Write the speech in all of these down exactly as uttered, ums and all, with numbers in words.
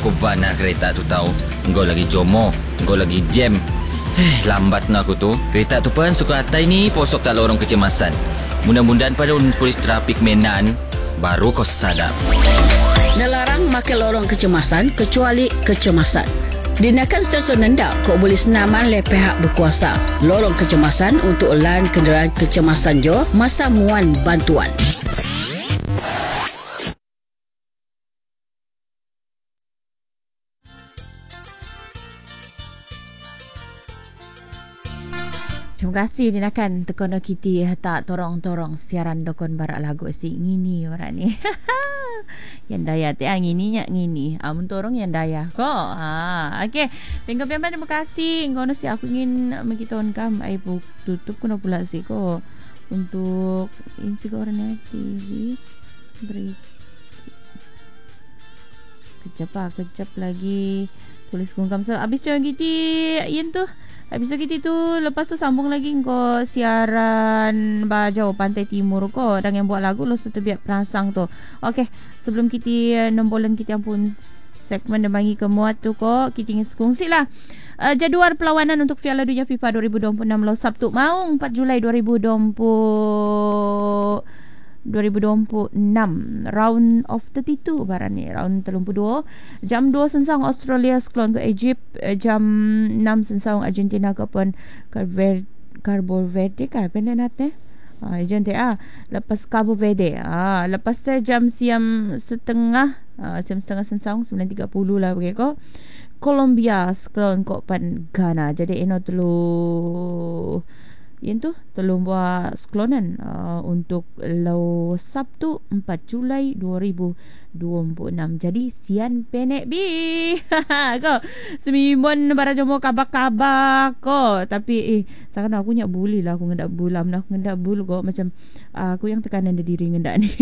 aku bana kereta tu tahu. Engkau lagi jomo, engkau lagi jam. Eh, lambat nak aku tu. Kereta tu pun suka atai ni posok tak lorong kecemasan. Mudah-mudahan pada polis trafik Menan baru kau sadar. Nelarang makan lorong kecemasan kecuali kecemasan. Dinakan stesen nendak kau boleh senaman oleh pihak berkuasa. Lorong kecemasan untuk lan kenderaan kecemasan jo masa muan bantuan. Terima kasih dinakan tekono kiti tak torong-torong siaran dokon barak lagu si ngini barak ni. Yang daya te ang ngini nyak ngini. Amun torong yang daya ko. Ha, okey. Pengko pian terima kasih. Ngono si aku ingin megiton kam ai bu tutup kuno pula si ko untuk Insigornya T V break. Kejap ah, kejap lagi tulis kungkam so habis jangan gitu yen tu. Habis tu kita tu lepas tu sambung lagi ko siaran Bajau Pantai Timur ko dan yang buat lagu lo satu biar perangsang tu. Okey, sebelum kita nombolan kita pun segmen demangi kemuat tu ko kita ingin kongsi lah uh, jadual perlawanan untuk Piala Dunia FIFA dua ribu dua puluh enam lo Sabtu Maung empat Julai dua ribu dua puluh dua ribu dua puluh enam round of tiga puluh dua barang ni round tiga puluh dua jam dua sensang Australia sekelon ke Egypt, jam enam sensang Argentina ke pun Cabo Verde kan pendek natnya ah jangan ah lepas Cabo Verde ah lepas tu jam siam setengah ah, siam setengah sensang sembilan tiga puluh lah begitu ko Colombia sekelon ko pan Ghana jadi eno telu yang tu tolong buat sklonan uh, untuk lau Sabtu empat Julai dua ribu dua puluh enam. Jadi sian penek bi. Ko semimon bara jomo kabak-kabak ko tapi eh sangat aku nyak buli lah aku ngendak bulam nak ngendak bul ko macam uh, aku yang tekanan di diri ngendak ni.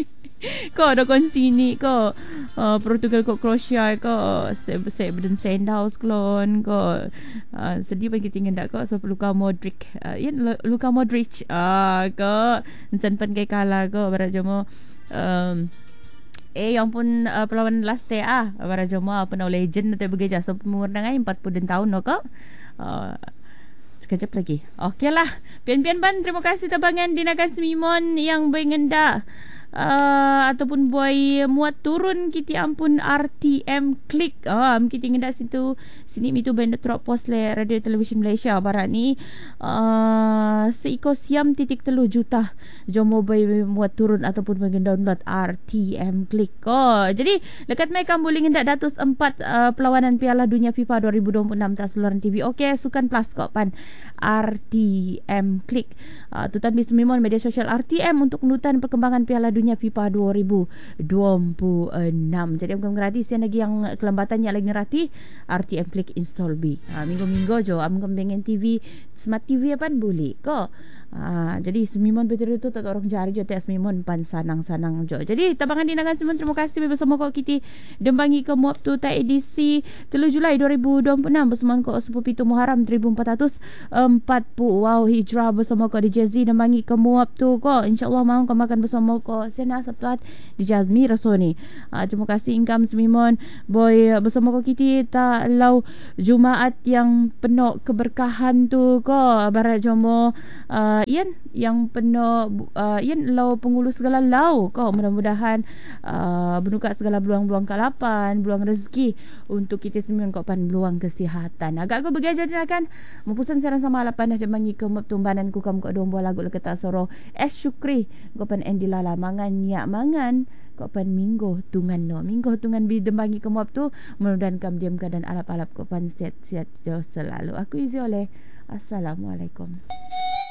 Ko ada kon sini ko uh, Portugal ko Croatia ko se se beden Sandhouse klon ko uh, sedih bagi tinggal dak ko so Luka Modric uh, yen Luka Modric ah uh, ko insan pan kai kala ko barajomo um, eh yang pun uh, perlawanan last day ah barajomo apa no legend atau begeja so pemurdangan empat puluh tahun no ko uh, sekejap lagi okeylah pian-pian ban terima kasih tabangan dinakan semimon yang bengendak Uh, ataupun boy muat turun kita ampun R T M klik ah um, kita ngendak situ sini mitu benda drop post le Radio Television Malaysia barat ni uh, seiko siam titik telu juta jomo boy muat turun ataupun bagi download R T M klik oh jadi dekat mai kam boleh ngendak datus empat uh, perlawanan Piala Dunia FIFA dua ribu dua puluh enam tas luaran T V okey sukan plus kok pan R T M klik uh, tutan bis memon media sosial R T M untuk nutan perkembangan Piala Dunia FIFA dua ribu dua puluh enam. Jadi am ngerati sian lagi yang kelambatan yang lagi ngerati R T M klik install B. Ha, minggu-minggu jo am pengen T V smart T V apa boleh ko. Ha, jadi semimon betul itu tak orang jari jo tes semimon pan sanang-sanang jo. Jadi tabangan dinakan semua terima kasih bersama ko kita dembangi ke muap tu ta edisi tiga Julai dua ribu dua puluh enam bersama ko sepuluh pitu Muharram seribu empat ratus empat puluh wow hijrah bersama ko di Jazzy dembangi ke muap tu ko insyaallah mau ko makan bersama ko sena Sabtuat di Jazmi Rasoni. Uh, terima kasih ingkam semimon boy bersama ko kita ta lau Jumaat yang penuh keberkahan tu ko barat jomo uh, ian yang penuh uh, ian lau pengulu segala lau ko mudah-mudahan uh, bernuka segala beluang-beluang kalapan beluang rezeki untuk kita semimon ko pan beluang kesihatan agak aku begaja kan mempusan siaran sama lapan dah demangi ke tumbanan ku kam ko dombo lagu leketa soro es syukri ko pan endi lala mangan nyak mangan ko pan minggu tungan no minggu tungan bi dembangi ke muap tu mudah-mudahan kam diam keadaan alap-alap ko pan sihat-sihat jauh selalu aku izi oleh assalamualaikum.